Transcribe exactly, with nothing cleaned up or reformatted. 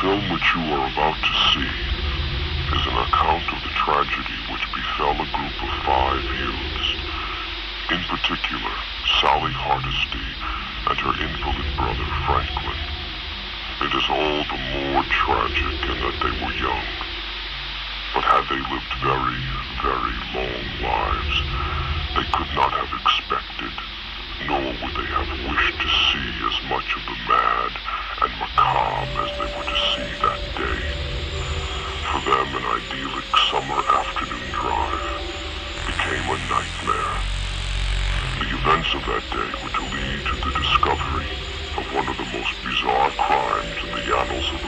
film which you are about to see is an account of the tragedy which befell a group of five youths, in particular Sally Hardesty and her invalid brother Franklin. It is all the more tragic in that they were young, but had they lived very, very long lives, they could not have expected, nor would they have wished to see as much of the mad and macabre as they were to see that day. For them, an idyllic summer afternoon drive became a nightmare. The events of that day were to lead to the discovery of one of the most bizarre crimes in the annals of